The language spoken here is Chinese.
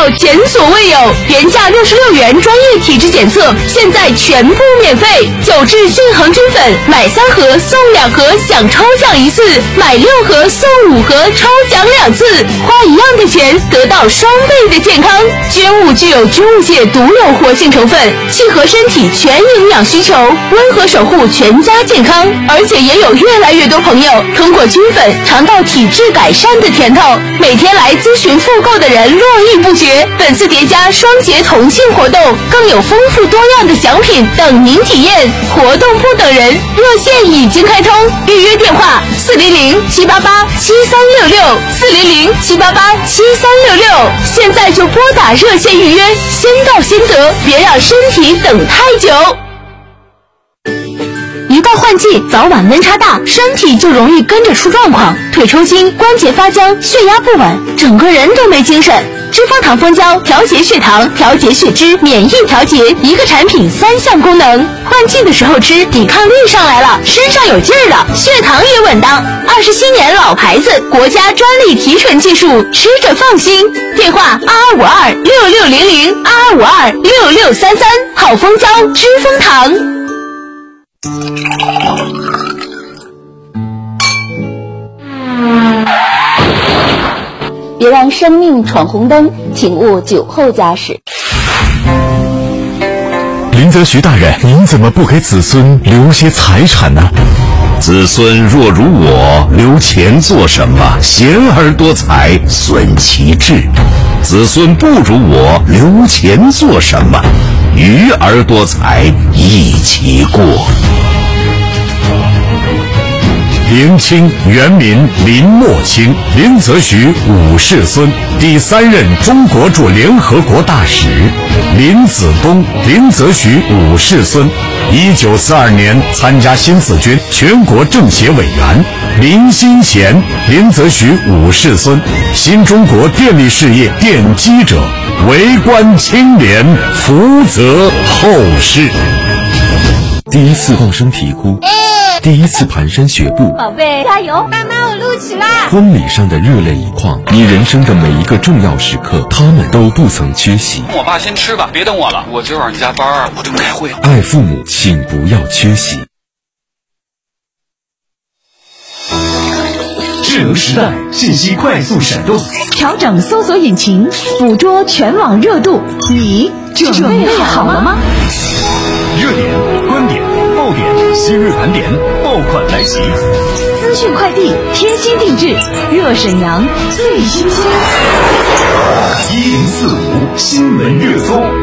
到前所未有，原价66元专业体质检测，现在全部免费。9至均衡菌粉，买3盒送2盒，享抽奖1次；买6盒送5盒，抽奖2次。花一样的钱，得到双倍的健康。菌物具有植物界独有活性成分，契合身体全营养需求，温和守护全家健康。而且也有越来越多朋友通过菌粉尝到体质改善的甜头，每天来咨询复购的人络绎不绝。本次叠加双节同庆活动，更有丰富多样的奖品等您体验。活动不等人，热线已经开通，预约电话400-788-7366，400-788-7366，现在就拨打热线预约，先到先得，别让身体等太久。一到换季，早晚温差大，身体就容易跟着出状况，腿抽筋、关节发僵、血压不稳，整个人都没精神。脂肪糖蜂胶调节血糖、调节血脂、免疫调节，一个产品3项功能。换季的时候吃，抵抗力上来了，身上有劲儿了，血糖也稳当。27年老牌子，国家专利提纯技术，吃着放心。电话22526600，22526633，好蜂胶，知蜂糖。别让生命闯红灯，请勿酒后驾驶。 林则徐大人，您怎么不给子孙留些财产呢？ 子孙若如我，留钱做什么？贤而多财，损其志；子孙不如我，留钱做什么？愚而多财，益其过。 明清元民林默卿，林则徐5世孙，第3任中国驻联合国大使。林子东，林则徐5世孙，1942年参加新四军全国政协委员。林新贤，林则徐5世孙，新中国电力事业奠基者，为官清廉，福泽后世。 第一次放声啼哭，第一次蹒跚学步， 宝贝加油！妈妈，我录取啦！ 婚礼上的热泪盈眶，你人生的每一个重要时刻，他们都不曾缺席。 我爸先吃吧，别等我了，我今晚上加班，我正开会。 爱父母，请不要缺席。 智能时代，信息快速闪动， 调整搜索引擎，捕捉全网热度，你准备好了吗？ 热点、观点、爆点、新锐盘点，爆款来袭。 资讯快递，贴心定制，热沈阳最新鲜。 1045新闻热搜。